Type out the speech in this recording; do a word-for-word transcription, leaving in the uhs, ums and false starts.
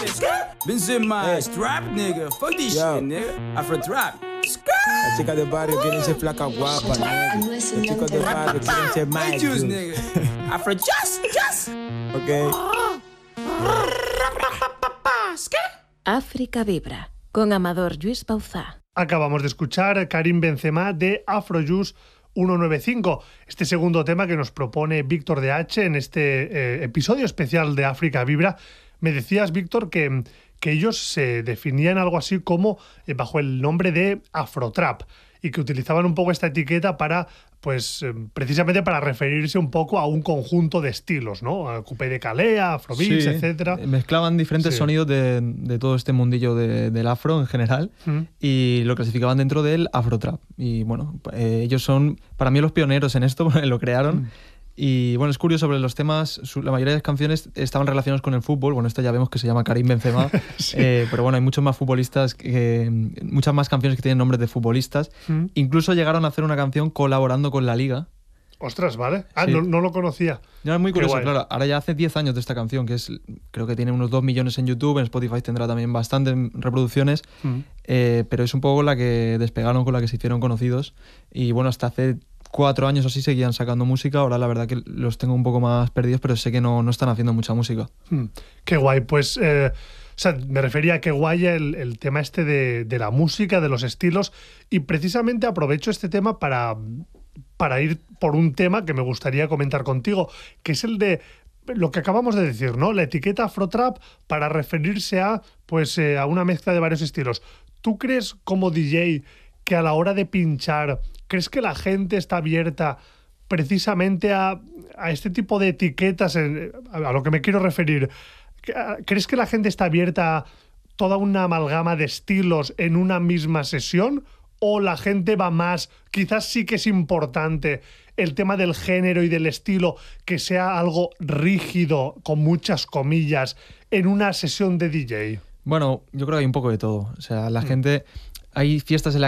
Benzema, strap, nigga. Fuck this shit, nigga. Afro trap. Las chicas del barrio quieren ser flacas guapas, nigga. Los chicos del barrio quieren ser más juice, nigga. Afro just, just. Ok. África Vibra, con Amador Lluís Bauzá. Acabamos de escuchar Karim Benzema de Afrojuice ciento noventa y cinco, este segundo tema que nos propone Víctor D H en este eh, episodio especial de África Vibra. Me decías, Víctor, que, que ellos se definían algo así como eh, bajo el nombre de Afrotrap y que utilizaban un poco esta etiqueta para, pues, eh, precisamente para referirse un poco a un conjunto de estilos, ¿no? A Coupé de Calais, Afrobeats, sí, etcétera. Mezclaban diferentes Sí. sonidos de, de todo este mundillo de, del afro en general Mm. y lo clasificaban dentro del Afrotrap. Y bueno, eh, ellos son para mí los pioneros en esto, porque lo crearon. Mm. Y bueno, es curioso, sobre los temas, su, la mayoría de las canciones estaban relacionados con el fútbol. Bueno, esto ya vemos que se llama Karim Benzema, Sí. eh, pero bueno, hay muchos más futbolistas, que, muchas más canciones que tienen nombres de futbolistas. Mm. Incluso llegaron a hacer una canción colaborando con la Liga. Ostras, vale. Ah, Sí. no, no lo conocía. No, es muy Qué curioso, guay. claro. Ahora ya hace diez años de esta canción, que es, creo que tiene unos dos millones en YouTube, en Spotify tendrá también bastantes reproducciones, Mm. eh, pero es un poco la que despegaron, con la que se hicieron conocidos. Y bueno, hasta hace cuatro años o así seguían sacando música. Ahora la verdad que los tengo un poco más perdidos, pero sé que no, no están haciendo mucha música. Mm, Qué guay, pues eh, o sea, me refería a qué guay el, el tema este de, de la música, de los estilos, y precisamente aprovecho este tema para, para ir por un tema que me gustaría comentar contigo, que es el de lo que acabamos de decir, ¿no? La etiqueta Afrotrap para referirse a, pues, eh, a una mezcla de varios estilos. ¿Tú crees como D J que a la hora de pinchar, crees que la gente está abierta precisamente a, a este tipo de etiquetas, en- a, a lo que me quiero referir? ¿Crees que la gente está abierta a toda una amalgama de estilos en una misma sesión? ¿O la gente va más, quizás sí que es importante el tema del género y del estilo, que sea algo rígido, con muchas comillas, en una sesión de D J? Bueno, yo creo que hay un poco de todo. O sea, la gente... Hay fiestas en las